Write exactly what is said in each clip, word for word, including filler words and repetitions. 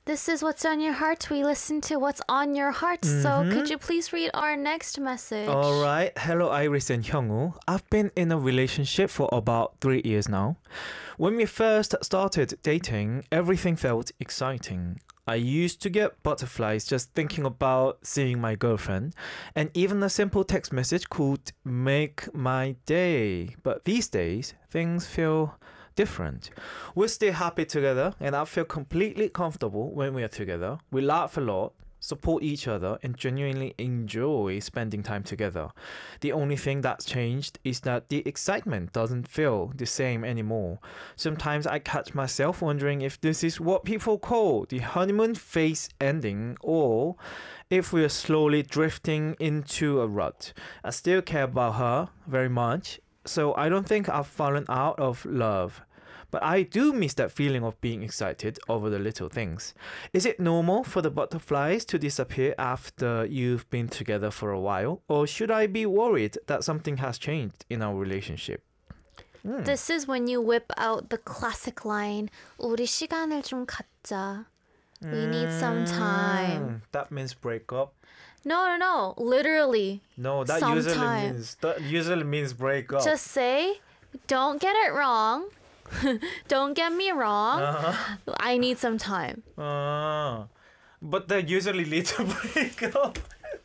This is What's on Your Heart. We listen to What's on Your Heart. Mm-hmm. So could you please read our next message? All right. Hello, Iris and Hyungwoo. I've been in a relationship for about three years now. When we first started dating, everything felt exciting. I used to get butterflies just thinking about seeing my girlfriend, and even a simple text message could make my day. But these days, things feel different. We're still happy together, and I feel completely comfortable when we are together. We laugh a lot, support each other, and genuinely enjoy spending time together. The only thing that's changed is that the excitement doesn't feel the same anymore. Sometimes I catch myself wondering if this is what people call the honeymoon phase ending, or if we're slowly drifting into a rut. I still care about her very much, so I don't think I've fallen out of love. But I do miss that feeling of being excited over the little things. Is it normal for the butterflies to disappear after you've been together for a while? Or should I be worried that something has changed in our relationship? Mm. This is when you whip out the classic line, 우리 시간을 좀 갖자. We need some time. That means break up. No, no, no. Literally. No, that some usually time. means that usually means break up. Just say, don't get it wrong. Don't get me wrong. Uh-huh. I need some time. Uh, but that usually leads to break up.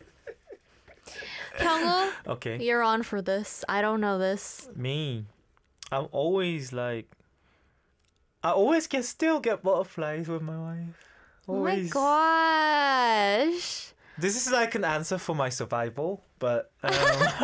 Hyungwoo, Okay. you're on for this. I don't know this. Me, I'm always like, I always can still get butterflies with my wife. Always. Oh my gosh. This is like an answer for my survival, but um,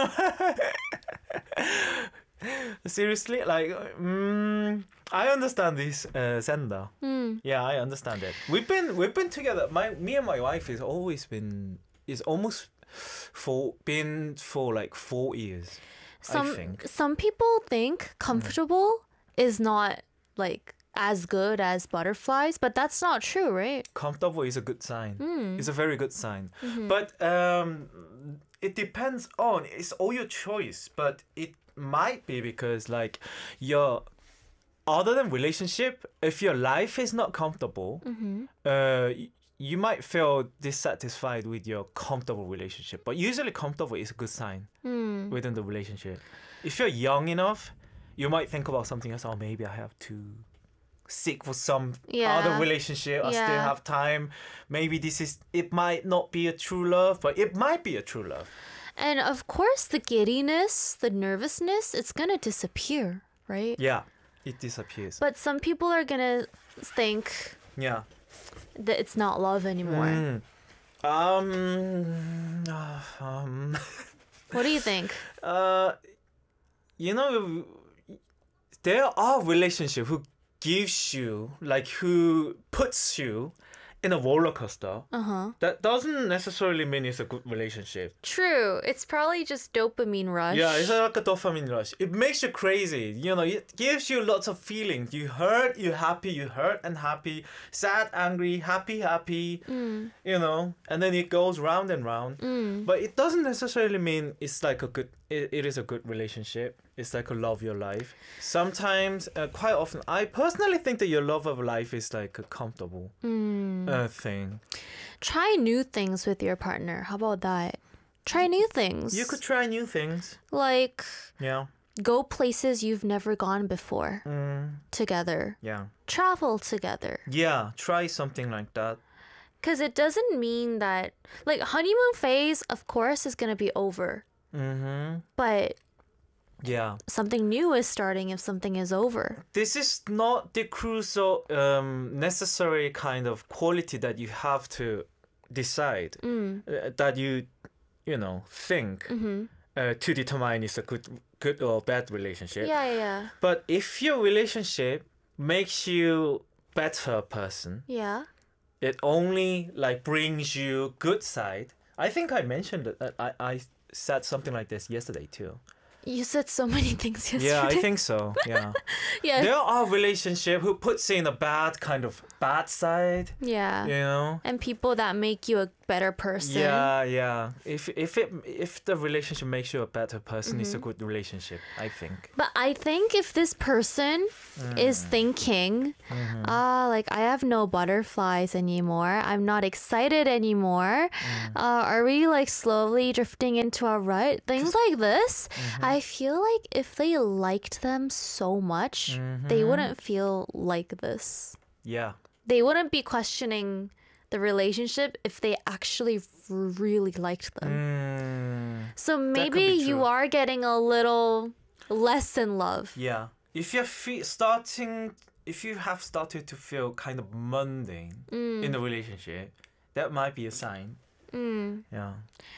seriously, like, mm, I understand this uh, sender. Mm. Yeah, I understand it. We've been we've been together. My me and my wife is always been is almost for been for like four years. Some I think. some people think comfortable is not like as good as butterflies, but that's not true, right? Comfortable is a good sign. Mm. It's a very good sign. Mm-hmm. But um, it depends on, it's all your choice. But it might be because like your, other than relationship, if your life is not comfortable, Mm-hmm. uh, y- you might feel dissatisfied with your comfortable relationship. But usually comfortable is a good sign Mm. within the relationship. If you're young enough, you might think about something else. Oh, maybe I have to seek for some Yeah. other relationship. I still Yeah. have time. Maybe this is, it might not be a true love, but it might be a true love. And of course, the giddiness, the nervousness, it's gonna disappear, right? Yeah, it disappears. But some people are gonna think Yeah. that it's not love anymore. Mm. Um, uh, um, What do you think? uh, you know, there are relationships who gives you, like, who puts you in a roller coaster. Uh-huh. That doesn't necessarily mean it's a good relationship. True. It's probably just dopamine rush. Yeah, it's like a dopamine rush. It makes you crazy. You know, it gives you lots of feelings. You hurt, you happy, you hurt and happy, sad, angry, happy, happy. Mm. You know, and then it goes round and round. Mm. But it doesn't necessarily mean it's like a good. It, it is a good relationship. It's like a love your life. Sometimes, uh, quite often, I personally think that your love of life is like a comfortable Mm. uh, thing. Try new things with your partner. How about that? Try new things. You could try new things. like Yeah. go places you've never gone before Mm, together. yeah. Travel together. Yeah. Try something like that. Because it doesn't mean that, like, honeymoon phase, of course, is going to be over. Mm-hmm. But Yeah. something new is starting if something is over. This is not the crucial um, necessary kind of quality that you have to decide Mm. uh, that you you know think Mm-hmm. uh, to determine is a good good or bad relationship. Yeah, yeah, yeah. But if your relationship makes you better person, Yeah. it only like brings you good side. I think I mentioned it. uh, I I said something like this yesterday too. You said so many things yesterday. Yeah, I think so. Yeah. yeah. There are relationships who puts in a bad kind of bad side, Yeah. you know. And people that make you a better person. Yeah, yeah. If if it if the relationship makes you a better person, it's a good relationship, I think. But I think if this person is thinking, ah, like I have no butterflies anymore, I'm not excited anymore, uh, are we like slowly drifting into a rut? Things like this, I feel like if they liked them so much, they wouldn't feel like this. Yeah. They wouldn't be questioning the relationship if they actually really liked them. Mm, So could maybe be you true. are getting a little less in love. yeah. If you're fe- starting, if you have started to feel kind of mundane in the relationship, that might be a sign. Mm. Yeah.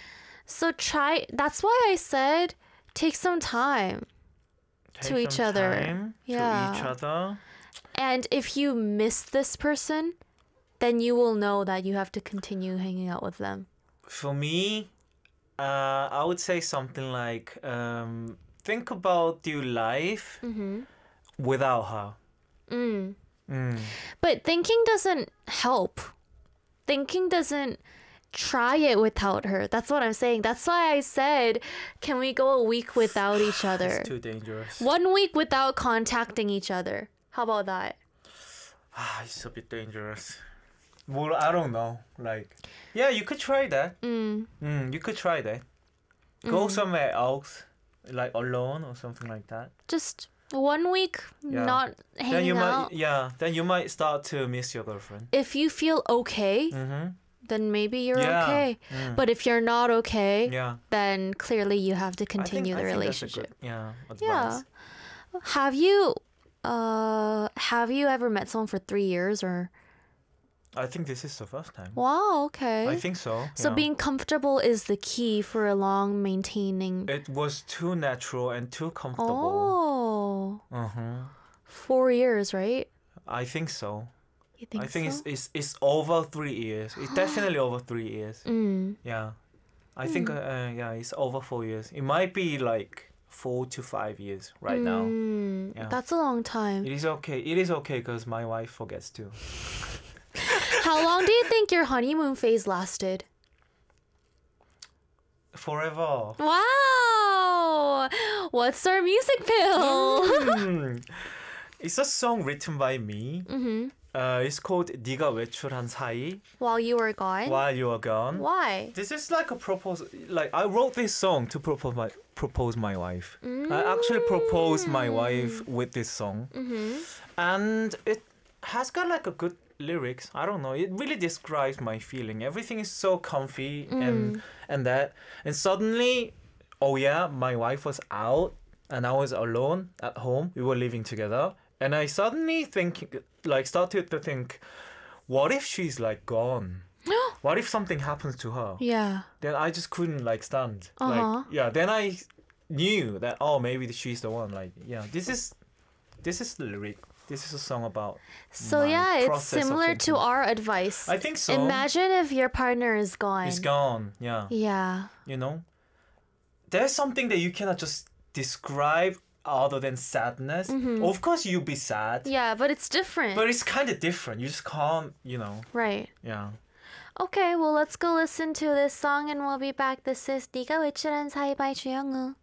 So try, that's why I said take some time. To Take each some other. time Yeah. To each other. And if you miss this person, then you will know that you have to continue hanging out with them. For me, uh, I would say something like, um, think about your life without her. Mm. Mm. But thinking doesn't help. Thinking doesn't try it without her. That's what I'm saying. That's why I said, can we go a week without each other? It's too dangerous. One week without contacting each other. How about that? Ah, it's a bit dangerous. Well, I don't know. Like, yeah, you could try that. Mm. Mm, you could try that. Go somewhere else, like alone or something like that. Just one week Yeah. not Then hanging you out. might, yeah. Then you might start to miss your girlfriend. If you feel okay, Mm-hmm. then maybe you're Yeah. okay. Mm. But if you're not okay, Yeah. then clearly you have to I think- continue I the think that's a relationship. good, yeah. Advice. Yeah. Have you uh have you ever met someone for three years or I think this is the first time. wow, okay. I think so. so yeah. being comfortable is the key for a long maintaining. It was too natural and too comfortable. Oh, Uh-huh. four years, right? I think so. You think I think so? it's, it's it's over three years. It's definitely over three years. Mm. Yeah. I think uh, uh, yeah, it's over four years. It might be like four to five years right now. Mm. Yeah. That's a long time. It is okay. It is okay because my wife forgets too. How long do you think your honeymoon phase lasted? Forever. Wow! What's our music pill? Hmm. It's a song written by me. mm-hmm. Uh, it's called 네가 외출한 사이 While you were gone? while you are gone. Why? This is like a proposal. Like I wrote this song to propose my propose my wife. I actually proposed my wife with this song, Mm-hmm. and it has got like a good lyrics. I don't know. It really describes my feeling. Everything is so comfy and and that. And suddenly, oh yeah, my wife was out and I was alone at home. We were living together, and I suddenly think, like, started to think, what if she's like gone? What if something happens to her? Yeah. Then I just couldn't like stand. Uh-huh. Like yeah, then I knew that oh maybe she's the one. Like yeah, this is this is the lyric. This is a song about. So my yeah, it's process of similar to thinking. our advice. I think so. Imagine if your partner is gone. It's gone. Yeah. Yeah. You know, there's something that you cannot just describe other than sadness. Of course, you'll be sad, Yeah, but it's different. but it's kind of different. You just can't. You know. right. Yeah. Okay, well let's go listen to this song and we'll be back. This is 네가 외출한 사이 by 주영우.